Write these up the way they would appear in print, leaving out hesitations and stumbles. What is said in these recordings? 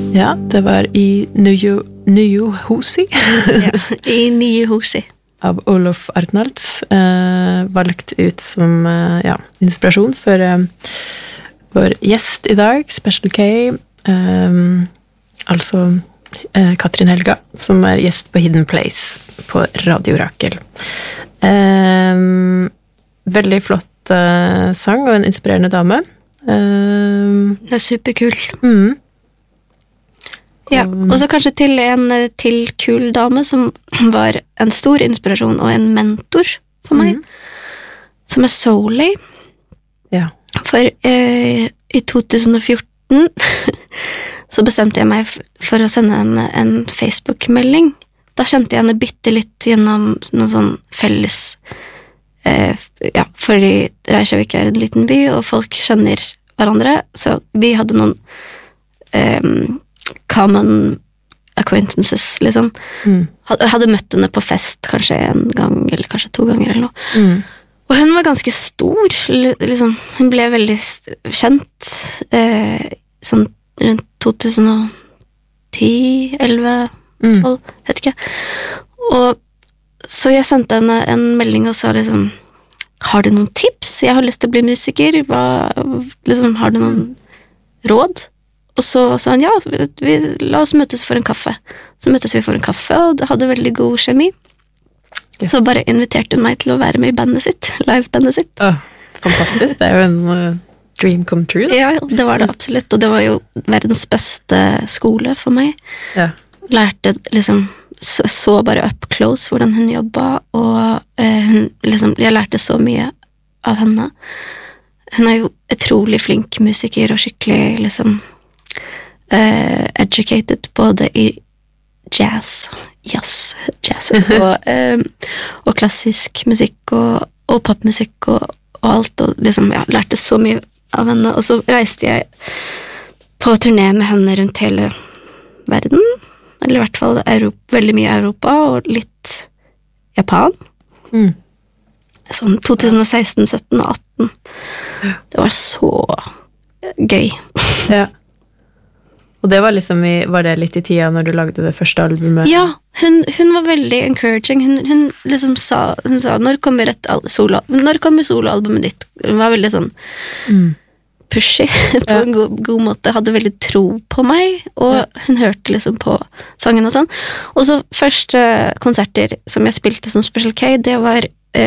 Ja, det var i Nye Hosi. Ja, i Nye Hosi. Av Olof Arnalds, valgt ut som inspirasjon for vår gjest i dag, Special K, altså Katrin Helga, som er gjest på Hidden Place på Radio Rakel. Veldig flott sang og en inspirerende dame. Det er superkul. Ja, og så kanskje til en til kul dame som var en stor inspirasjon og en mentor for meg, som er Soleil. Ja. For i 2014 så bestemte jeg meg for å sende en Facebook-melding. Da kjente jeg henne bitte litt gjennom noen sånn felles fordi Reykjavik er en liten by, og folk kjenner hverandre, så vi hadde noen common acquaintances, liksom. Hadde møtt henne på fest kanskje en gang, eller kanskje 2 ganger eller noe. Og hun var ganske stor, liksom. Hun ble veldig kjent sånn rundt 2010, 11, 12, vet ikke. Og så jeg sendte henne en melding og sa liksom, har du noen tips? Jeg har lyst til å bli musiker. Har du noen råd? Og så sa han, la oss møtes for en kaffe. Så møtes vi for en kaffe, og det hadde veldig god kjemi. Yes. Så bare inviterte hun meg til å være med i bandet sitt, live-bandet sitt. Fantastisk, det er jo en dream come true. Da. Ja, det var det absolutt, og det var jo verdens beste skole for meg. Ja. Lærte liksom, så bare up close hvordan hun jobbet, og jeg lærte så mye av henne. Hun er jo utrolig flink musiker, og skikkelig liksom educated både i jazz og klassisk musikk og popmusikk og alt, og liksom, lærte så mye av henne, og så reiste jeg på turné med henne rundt hele verden, eller i hvert fall veldig mye Europa, og litt Japan. Sånn 2016, 17 og 18. Det var så gøy. Ja. Og det var liksom var det litt i tida når du lagde det første albumet? Ja, hun var veldig encouraging. Hun liksom sa, når kommer soloalbumet ditt? Hun var veldig sånn pushy på en god måte, hadde veldig tro på meg, og hun hørte liksom på sangen og sånn. Og så første konserter som jeg spilte som Special K, det var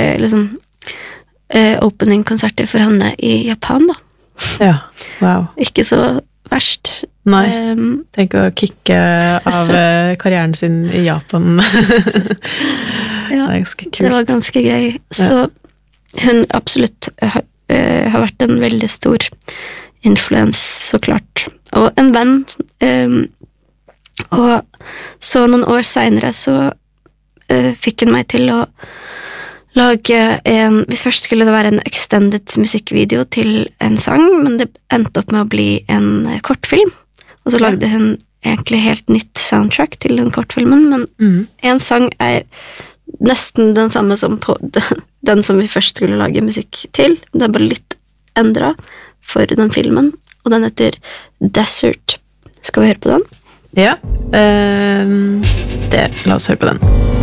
opening-konserter for henne i Japan, da. Ja, wow. Ikke så verst. Nei, tenk å kicke av karrieren sin i Japan. Ja, det var ganske gøy. Så hun absolutt har vært en veldig stor influens, så klart. Og en venn. Og så noen år senere så fikk hun meg til å lage hvis først skulle det være en extended musikkvideo til en sang, men det endte opp med å bli en kortfilm. Og så lagde hun egentlig helt nytt soundtrack til den kortfilmen, men en sang er nesten den samme som på den som vi først skulle lage musikk til. Det er bare litt endret for den filmen, og den heter Desert. Skal vi høre på den? Ja, la oss høre på den.